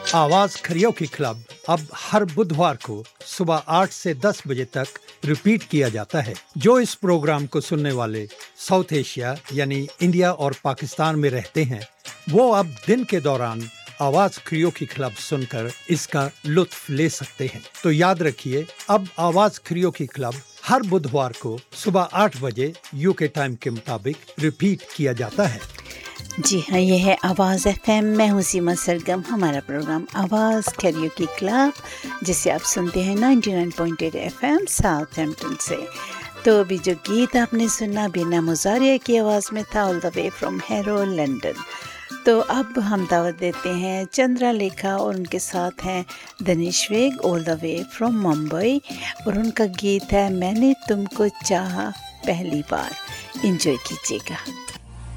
आवाज खरियोकी क्लब अब हर बुधवार को सुबह 8 से 10 बजे तक रिपीट किया जाता है। जो इस प्रोग्राम को सुनने वाले साउथ एशिया यानी इंडिया और पाकिस्तान में रहते हैं, वो अब दिन के दौरान आवाज खरियोकी क्लब सुनकर इसका लुत्फ ले सकते हैं। तो याद रखिए, अब आवाज खरियोकी क्लब हर बुधवार को सुबह 8 बजे यूके टाइम के मुताबिक रिपीट किया जाता है। जी हाँ, ये है आवाज़ एफएम। मैं हूँ सीमा सरगम। हमारा प्रोग्राम आवाज़ खरियोकी क्लब, जिसे आप सुनते हैं 99.8 एफएम साउथहैम्पटन से। तो अभी जो गीत आपने सुना बीना मुजारिया की आवाज़ में था, all the way from harrow London. तो अब हम दावत देते हैं चंद्रा लेखा और उनके साथ हैं दनिश वेग, all the way from Mumbai, और उनका गीत है मैंने तुमको चाहा पहली बार। एंजॉय कीजिएगा।